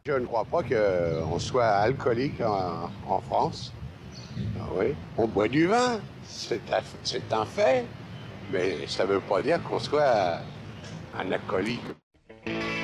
Je ne crois pas qu'on soit alcoolique en France. Ah oui. On boit du vin, c'est un fait, mais ça ne veut pas dire qu'on soit un alcoolique.